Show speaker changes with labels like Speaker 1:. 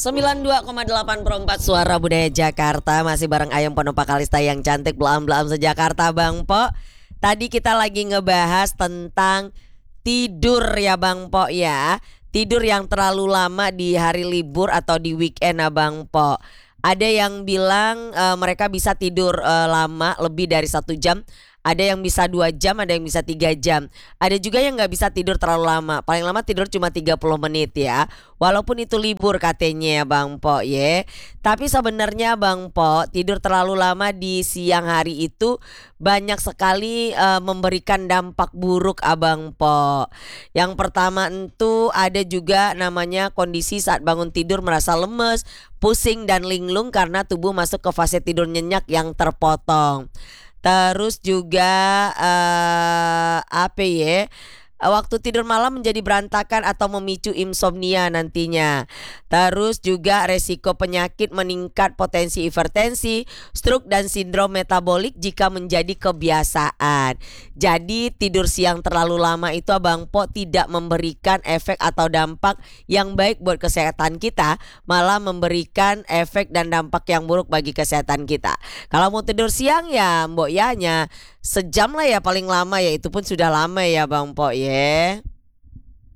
Speaker 1: 92,84 Suara Budaya Jakarta. Masih bareng Ayam Penopa Kalista yang cantik belam-belam sejakarta Bang Po. Tadi kita lagi ngebahas tentang tidur ya Bang Po ya. Tidur yang terlalu lama di hari libur atau di weekend Bang Po. Ada yang bilang mereka bisa tidur lama lebih dari 1 jam. Ada yang bisa 2 jam, ada yang bisa 3 jam. Ada juga yang gak bisa tidur terlalu lama. Paling lama tidur cuma 30 menit ya. Walaupun itu libur katanya ya Bang Po ya. Tapi sebenarnya Bang Po, tidur terlalu lama di siang hari itu banyak sekali memberikan dampak buruk Abang Po. Yang pertama itu ada juga namanya kondisi saat bangun tidur merasa lemes, pusing dan linglung karena tubuh masuk ke fase tidur nyenyak yang terpotong. Terus juga apa ya? Waktu tidur malam menjadi berantakan atau memicu insomnia nantinya. Terus juga resiko penyakit meningkat, potensi hipertensi, stroke dan sindrom metabolik jika menjadi kebiasaan. Jadi tidur siang terlalu lama itu Abang Po tidak memberikan efek atau dampak yang baik buat kesehatan kita, malah memberikan efek dan dampak yang buruk bagi kesehatan kita. Kalau mau tidur siang ya mbok yanya sejam lah ya paling lama ya, itu pun sudah lama ya Bang Po ya.